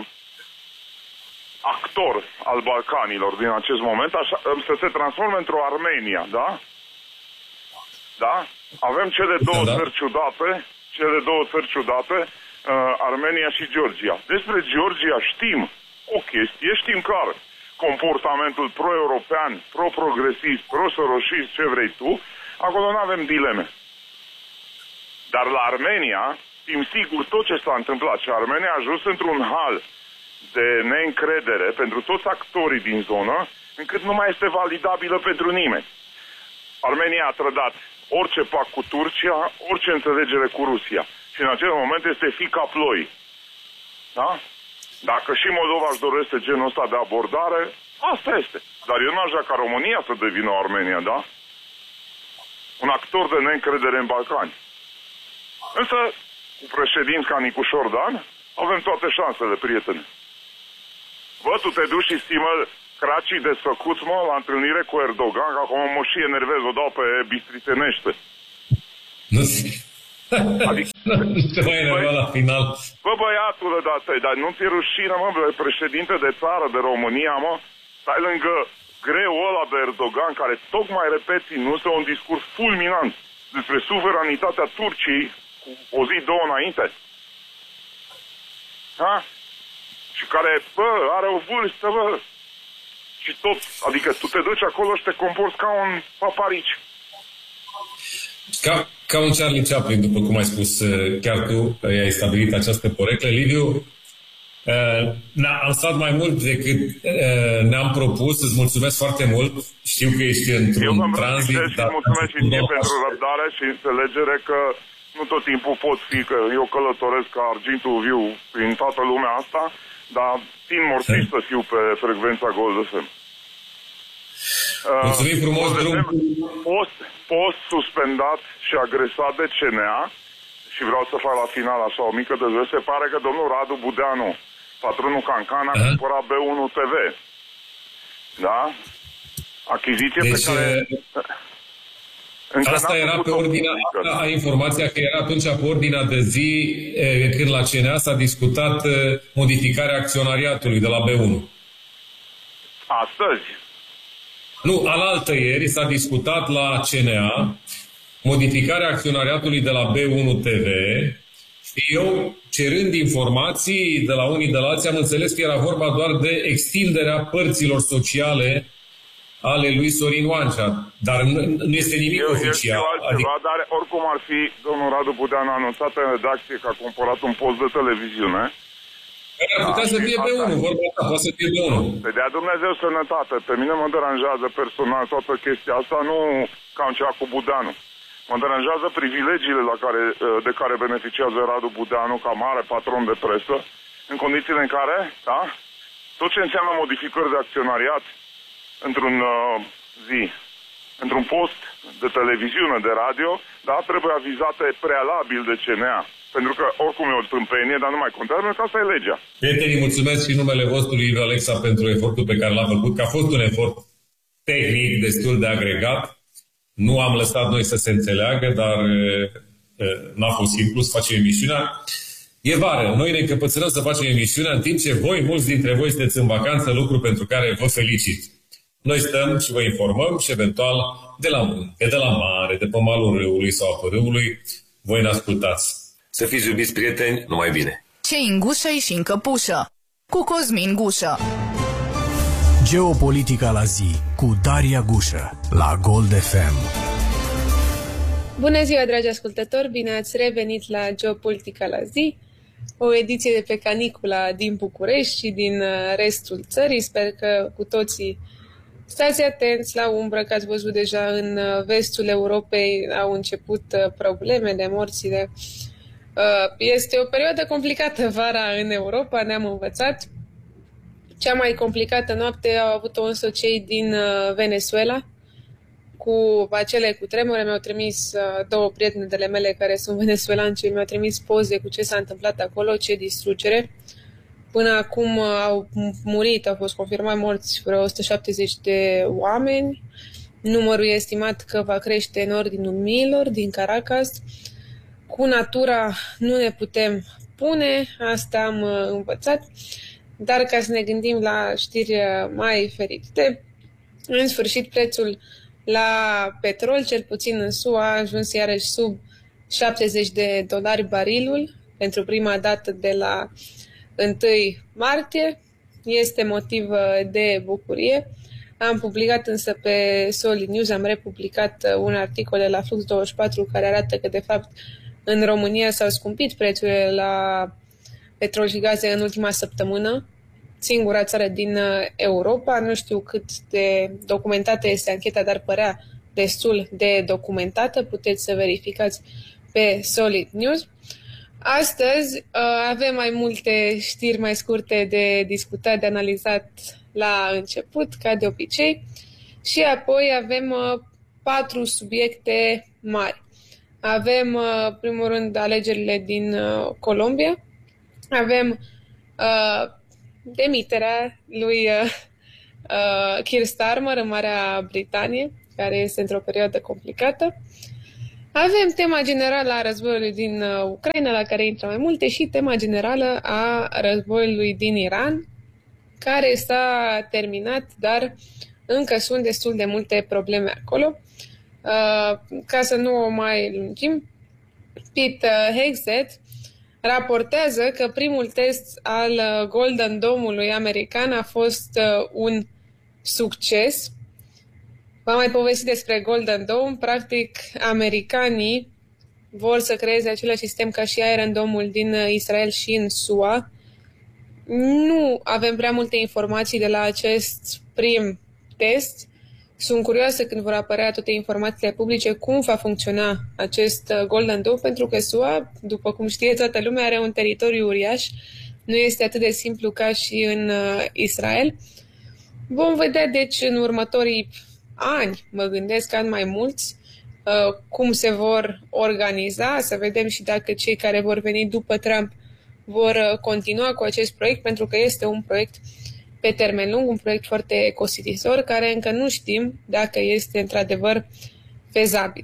actor al Balcanilor din acest moment, așa, să se transforme într-o Armenia, da? Da? Avem cele două da. țări ciudate, cele două țări ciudate, uh, Armenia și Georgia. Despre Georgia știm o chestie, știm clar. Comportamentul pro-european, pro-progresist, pro-soroșist, ce vrei tu, acolo nu avem dileme. Dar la Armenia, știm sigur tot ce s-a întâmplat și Armenia a ajuns într-un hal de neîncredere pentru toți actorii din zonă, încât nu mai este validabilă pentru nimeni. Armenia a trădat orice pact cu Turcia, orice înțelegere cu Rusia. Și în acel moment este fica ploi. Da? Dacă și Moldova își dorește genul ăsta de abordare, asta este. Dar eu n-aș vrea ca România să devină Armenia, da? un actor de neîncredere în Balcani. Însă, cu președinți ca Nicușor Dan, avem toate șansele, prieteni. Bă, tu te duci și stimă cracii desfăcuți, mă, la întâlnire cu Erdogan, că acum mă și enervez, o dau pe bistrițenește. Nu Adică, nu te mai enerva la final. Bă, băiatule, dar, dar nu ți-e rușine, mă, bă, președinte de țară, de România, mă, stai lângă greul ăla de Erdogan, care tocmai, repeti, nu este un discurs fulminant despre suveranitatea Turciei cu o zi, două înainte. Ha? Și care, bă, are o vârstă, bă. Și tot, adică tu te duci acolo și te comporți ca un paparici. Ca, ca un Charlie Chaplin, după cum ai spus, chiar tu ai stabilit această poreclă. Liviu, am stat mai mult decât ne-am propus. Îți mulțumesc foarte mult. Știu că ești într-un tranzit. Eu dar mulțumesc și ție pentru răbdare și înțelegere că nu tot timpul pot fi, că eu călătoresc ca argintul viu prin toată lumea asta, dar țin morțit să fiu pe frecvența Gold F M. Mulțumim frumos, drum. Post, post suspendat și agresat de C N A și vreau să fac la final așa o mică dezvăluire. Se pare că domnul Radu Budeanu, patronul Cancan, a cumpărat B unu T V. Da? Achiziție deci, pe care... Asta era pe ordinea, a informația că era atunci pe ordinea de zi când la C N A s-a discutat modificarea acționariatului de la B unu. Astăzi? Nu, alaltă ieri s-a discutat la C N A modificarea acționariatului de la B unu T V și eu, cerând informații de la unii de la alții, am înțeles că era vorba doar de extinderea părților sociale ale lui Sorin Oancea. Dar nu, nu este nimic eu, oficial. Eu altceva, adică... dar oricum ar fi, domnul Radu Budeanu a anunțat în redacție că a cumpărat un post de televiziune. Care ar putea da, să fie B unu, vorba ta, poate să fie B unu. Pe dea Dumnezeu sănătate. Pe mine mă deranjează personal toată chestia asta, nu ca în cea cu Budeanu. Mă deranjează privilegiile la care, de care beneficiază Radu Budeanu ca mare patron de presă, în condițiile în care, da, tot ce înseamnă modificări de acționariat într-un uh, zi, într-un post de televiziune, de radio, da, trebuie avizate prealabil de C N A. Pentru că oricum e o tâmpenie, dar nu mai contează, pentru că asta e legea. Prietenii, mulțumesc și numele vostru, Liviu Alexa, pentru efortul pe care l-a făcut, că a fost un efort tehnic destul de agregat. Nu am lăsat noi să se înțeleagă, dar n-a fost simplu să facem emisiunea. E vară, noi ne încăpățânăm să facem emisiunea, în timp ce voi, mulți dintre voi, sunteți în vacanță, lucru pentru care vă felicit. Noi stăm și vă informăm și eventual de la munte, de la mare, de pe malul râului sau apă râului, voi ne ascultați. Să fiți iubiți, prieteni, numai bine. Ce-i în gușă și în căpușă, cu Cosmin Gușă. Geopolitica la zi, cu Daria Gușă, la Gold F M. Bună ziua, dragi ascultători, bine ați revenit la Geopolitica la zi, o ediție de pe canicula din București și din restul țării. Sper că cu toții stați atenți la umbră, că ați văzut deja în vestul Europei au început problemele, morțile. Este o perioadă complicată vara în Europa, ne-am învățat. Cea mai complicată noapte au avut-o însă cei din Venezuela. Cu acele cutremure mi-au trimis două prietenele mele care sunt venezuelani și mi-au trimis poze cu ce s-a întâmplat acolo, ce distrugere. Până acum au murit, au fost confirmați morți vreo o sută șaptezeci de oameni. Numărul e estimat că va crește în ordinul miilor din Caracas. Cu natura nu ne putem pune, asta am învățat, dar ca să ne gândim la știri mai fericite, în sfârșit prețul la petrol, cel puțin în S U A, a ajuns iarăși sub șaptezeci de dolari barilul pentru prima dată de la întâi martie. Este motiv de bucurie. Am publicat însă pe Solid News, am republicat un articol de la Flux douăzeci și patru care arată că de fapt în România s-au scumpit prețurile la petrol și gaze în ultima săptămână. Singura țară din Europa, nu știu cât de documentată este ancheta, dar părea destul de documentată. Puteți să verificați pe Solid News. Astăzi avem mai multe știri mai scurte de discutat, de analizat la început, ca de obicei, și apoi avem patru subiecte mari. Avem, în primul rând, alegerile din Colombia, avem uh, demiterea lui uh, uh, Keir Starmer în Marea Britanie, care este într-o perioadă complicată. Avem tema generală a războiului din uh, Ucraina, la care intră mai multe, și tema generală a războiului din Iran, care s-a terminat, dar încă sunt destul de multe probleme acolo. Uh, ca să nu o mai lungim, Pete Hegseth raportează că primul test al Golden Dome-ului american a fost uh, un succes. V-am mai povestit despre Golden Dome. Practic, americanii vor să creeze același sistem ca și Iron Dome-ul din Israel și în S U A. Nu avem prea multe informații de la acest prim test. Sunt curioasă când vor apărea toate informațiile publice cum va funcționa acest Golden Dome, pentru că S U A, după cum știe toată lumea, are un teritoriu uriaș. Nu este atât de simplu ca și în uh, Israel. Vom vedea, deci, în următorii ani, mă gândesc, ani mai mulți, uh, cum se vor organiza, să vedem și dacă cei care vor veni după Trump vor uh, continua cu acest proiect, pentru că este un proiect pe termen lung, un proiect foarte costisitor, care încă nu știm dacă este într-adevăr fezabil.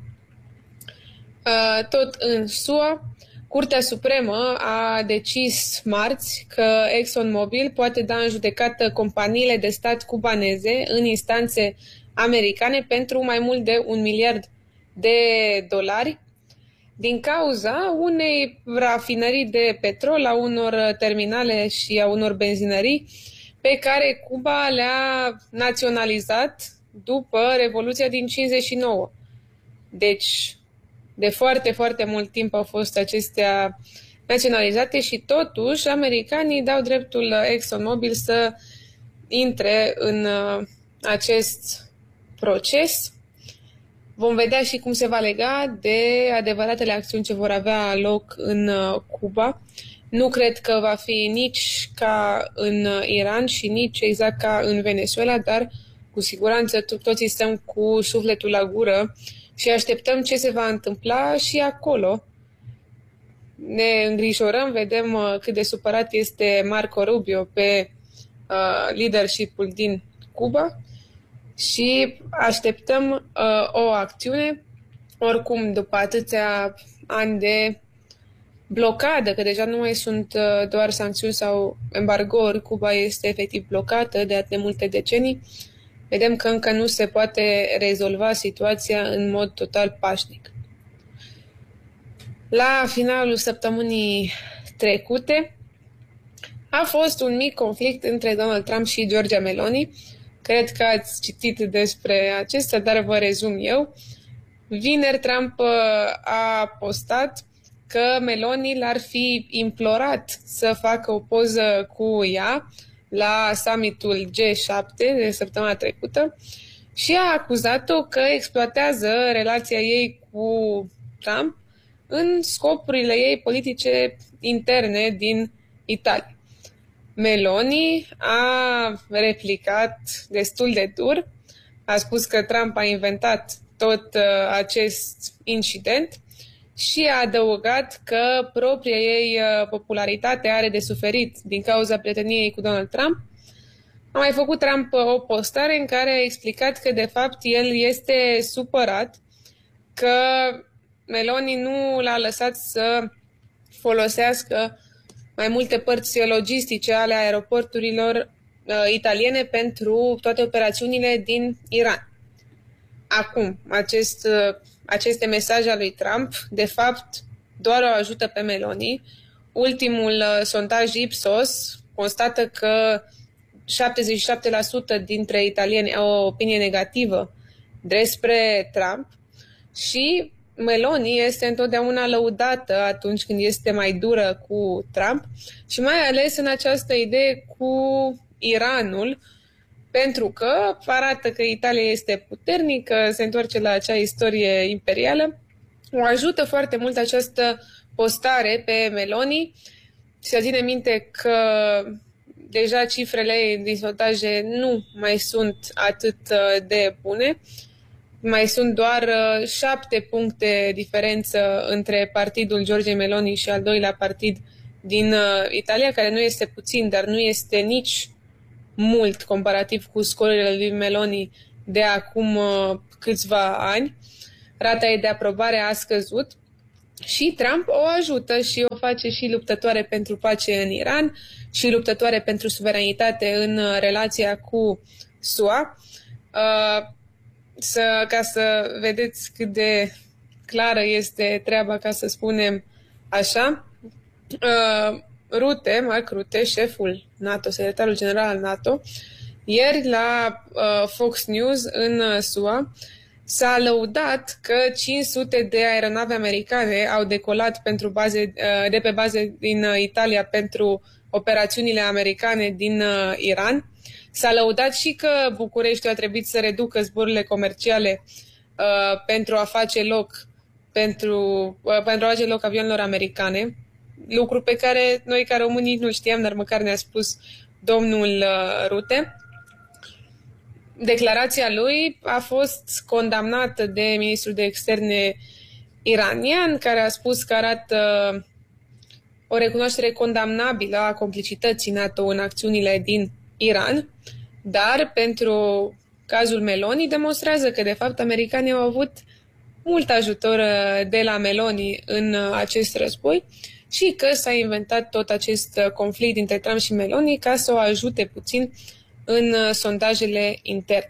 Tot în S U A, Curtea Supremă a decis marți că ExxonMobil poate da în judecată companiile de stat cubaneze în instanțe americane pentru mai mult de un miliard de dolari din cauza unei rafinării de petrol, a unor terminale și a unor benzinării pe care Cuba le-a naționalizat după Revoluția din cincizeci și nouă. Deci, de foarte, foarte mult timp au fost acestea naționalizate și totuși americanii dau dreptul ExxonMobil să intre în acest proces. Vom vedea și cum se va lega de adevăratele acțiuni ce vor avea loc în Cuba. Nu cred că va fi nici ca în Iran și nici exact ca în Venezuela, dar cu siguranță toții stăm cu sufletul la gură și așteptăm ce se va întâmpla și acolo. Ne îngrijorăm, vedem cât de supărat este Marco Rubio pe uh, leadership-ul din Cuba și așteptăm uh, o acțiune. Oricum, după atâția ani de blocadă, că deja nu mai sunt uh, doar sancțiuni sau embargouri, Cuba este efectiv blocată de atât de multe decenii, vedem că încă nu se poate rezolva situația în mod total pașnic. La finalul săptămânii trecute a fost un mic conflict între Donald Trump și Giorgia Meloni. Cred că ați citit despre acesta, dar vă rezum eu. Vineri Trump a postat că Meloni l-ar fi implorat să facă o poză cu ea la summitul G șapte de săptămâna trecută și a acuzat-o că exploatează relația ei cu Trump în scopurile ei politice interne din Italia. Meloni a replicat destul de dur, a spus că Trump a inventat tot uh, acest incident și a adăugat că propria ei uh, popularitate are de suferit din cauza prieteniei cu Donald Trump. A mai făcut Trump uh, o postare în care a explicat că de fapt el este supărat că Meloni nu l-a lăsat să folosească mai multe părți logistice ale aeroporturilor uh, italiene pentru toate operațiunile din Iran. Acum, acest, uh, aceste mesaje ale lui Trump, de fapt, doar o ajută pe Meloni. Ultimul uh, sondaj Ipsos constată că șaptezeci și șapte la sută dintre italieni au o opinie negativă despre Trump și Meloni este întotdeauna lăudată atunci când este mai dură cu Trump și mai ales în această idee cu Iranul, pentru că arată că Italia este puternică, se întoarce la acea istorie imperială. O ajută foarte mult această postare pe Meloni și să ține minte că deja cifrele din sondaje nu mai sunt atât de bune. mai sunt doar uh, șapte puncte diferență între partidul Giorgia Meloni și al doilea partid din uh, Italia, care nu este puțin, dar nu este nici mult comparativ cu scorurile lui Meloni de acum uh, câțiva ani. Rata ei de aprobare a scăzut și Trump o ajută și o face și luptătoare pentru pace în Iran și luptătoare pentru suveranitate în uh, relația cu S U A. Uh, să, ca să vedeți cât de clară este treaba, ca să spunem așa, uh, Rutte, Mark Rutte, șeful NATO, secretarul general al NATO, ieri la uh, Fox News în uh, S U A s-a lăudat că cinci sute de aeronave americane au decolat pentru baze, uh, de pe baze din uh, Italia pentru operațiunile americane din uh, Iran. S-a lăudat și că Bucureștiul a trebuit să reducă zborurile comerciale uh, pentru a face loc pentru, uh, pentru a face loc avionilor americane, lucru pe care noi ca românii nu știam, dar măcar ne-a spus domnul uh, Rutte. Declarația lui a fost condamnată de ministrul de externe iranian, care a spus că arată o recunoaștere condamnabilă a complicității NATO în acțiunile din Iran, dar pentru cazul Meloni demonstrează că de fapt americanii au avut mult ajutor de la Meloni în acest război și că s-a inventat tot acest conflict dintre Trump și Meloni ca să o ajute puțin în sondajele interne.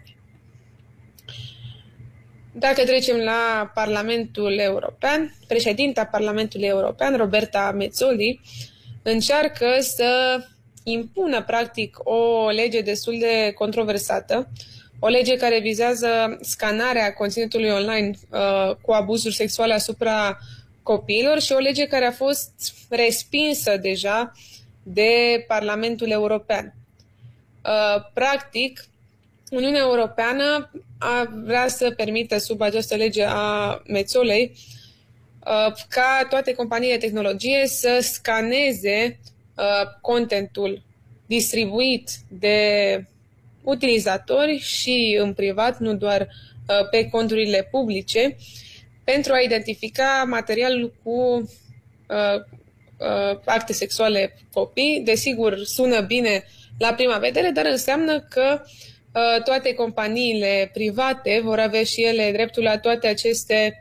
Dacă trecem la Parlamentul European, președinta Parlamentului European, Roberta Metsola, încearcă să impună practic o lege destul de controversată, o lege care vizează scanarea conținutului online uh, cu abuzuri sexuale asupra copiilor și o lege care a fost respinsă deja de Parlamentul European. Uh, practic, Uniunea Europeană a vrea să permită sub această lege a Metsolei uh, ca toate companiile de tehnologie să scaneze uh, contentul distribuit de utilizatori și în privat, nu doar uh, pe conturile publice, pentru a identifica materialul cu uh, uh, acte sexuale copii. Desigur, sună bine la prima vedere, dar înseamnă că uh, toate companiile private vor avea și ele dreptul la toate aceste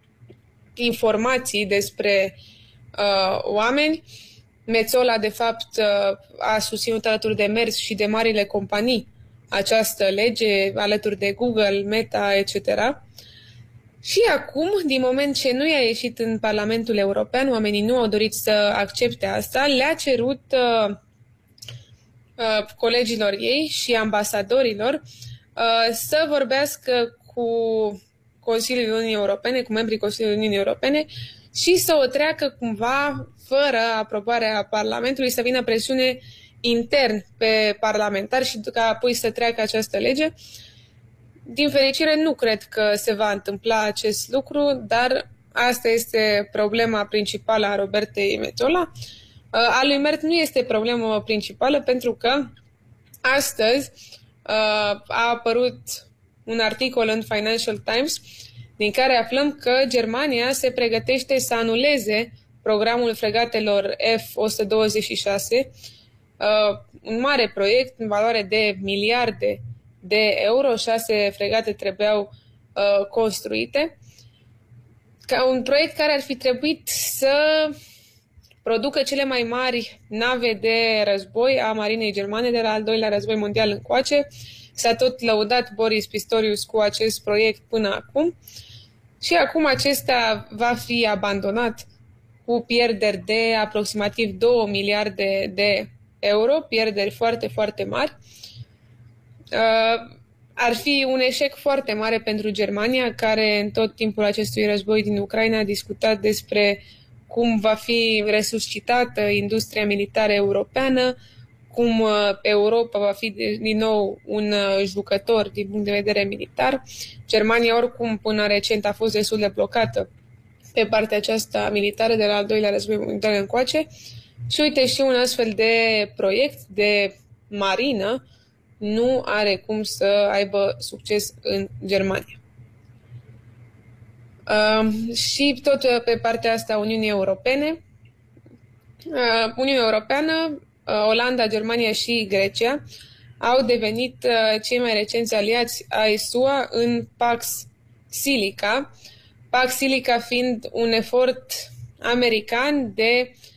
informații despre uh, oameni. Metsola, de fapt, uh, a susținut alături de Mers și de marile companii această lege, alături de Google, Meta, et cetera. Și acum, din moment ce nu i-a ieșit în Parlamentul European, oamenii nu au dorit să accepte asta, le-a cerut uh, uh, colegilor ei și ambasadorilor uh, să vorbească cu Consiliul Uniunii Europene, cu membrii Consiliului Uniunii Europene și să o treacă cumva, fără aprobarea Parlamentului, să vină presiune intern pe parlamentari și ca apoi să treacă această lege. Din fericire, nu cred că se va întâmpla acest lucru, dar asta este problema principală a Robertei Metsola. A lui Mert nu este problema principală, pentru că astăzi a apărut un articol în Financial Times din care aflăm că Germania se pregătește să anuleze programul fregatelor F o sută douăzeci și șase, un mare proiect în valoare de miliarde de euro, șase fregate trebuiau uh, construite, ca un proiect care ar fi trebuit să producă cele mai mari nave de război a marinei germane de la al doilea război mondial încoace. S-a tot lăudat Boris Pistorius cu acest proiect până acum și acum acesta va fi abandonat cu pierderi de aproximativ două miliarde de euro, pierderi foarte, foarte mari. Uh, ar fi un eșec foarte mare pentru Germania, care în tot timpul acestui război din Ucraina a discutat despre cum va fi resuscitată industria militară europeană, cum uh, Europa va fi din nou un uh, jucător din punct de vedere militar. Germania oricum până recent a fost destul de blocată pe partea aceasta militară de la al doilea război mondial încoace și uite, și un astfel de proiect de marină nu are cum să aibă succes în Germania. Uh, și tot pe partea asta Uniunii Europene. Uh, Uniunea Europeană, uh, Olanda, Germania și Grecia au devenit uh, cei mai recenți aliați ai S U A în Pax Silica, Pax Silica fiind un efort american de